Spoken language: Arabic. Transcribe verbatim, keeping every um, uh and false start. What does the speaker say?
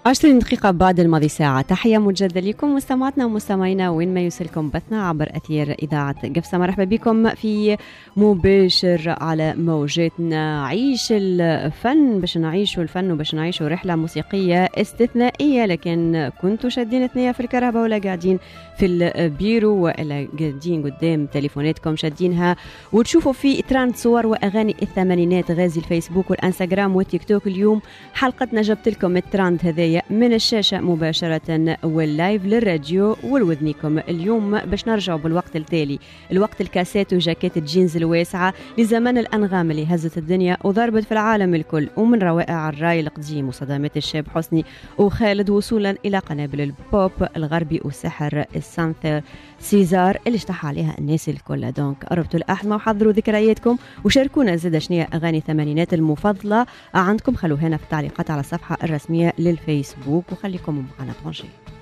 عشرين دقيقة بعد الماضي ساعة. تحية مجددة لكم مستمعاتنا ومستمعينا وين ما يوصلكم بثنا عبر أثير إذاعة قفصة. مرحبا بكم في مباشر على موجاتنا. عيش الفن باش نعيشوا الفن وباش نعيشوا رحلة موسيقية استثنائية، لكن كنتوا شادين ثنية في الكرهبة ولا قاعدين في البيرو ولا قاعدين قدام تليفوناتكم شادينها وتشوفوا في تراند صور وأغاني الثمانينات غازي الفيسبوك والإنستغرام والتيك توك. اليوم حلقتنا جبت لكم التراند هذايا من الشاشة مباشرة واللايف للراديو والوذنيكم. اليوم باش نرجعوا بالوقت التالي، الوقت الكاسات وجاكيت الجينز الواسعة لزمن الأنغام اللي هزت الدنيا وضربت في العالم الكل، ومن روائع الراي القديم وصدامات الشاب حسني وخالد وصولا إلى قنابل البوب الغربي وسحر السانثر سيزار اللي اشتح عليها الناس الكل. دونك قربتوا الأحمى وحضروا ذكرياتكم وشاركونا زاد شنية أغاني الثمانينات المفضلة عندكم. خلوا هنا في التعليقات على الصفحة الرسمية للفيسبوك وخليكم معنا برونشي.